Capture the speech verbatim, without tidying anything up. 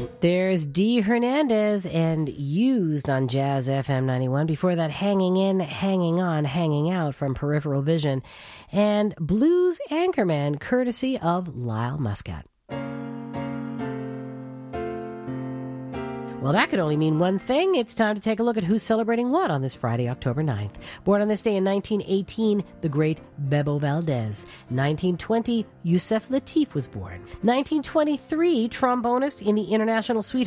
There's Dee Hernandez and Used on Jazz F M ninety-one. Before that, Hanging In, Hanging On, Hanging Out from Peripheral Vision. And Blues Anchorman, courtesy of Lyle Muscat. Well, that could only mean one thing. It's time to take a look at who's celebrating what on this Friday, October ninth. Born on this day in nineteen eighteen, the great Bebo Valdez. nineteen twenty, Yusef Lateef was born. nineteen twenty-three, trombonist in the International Suite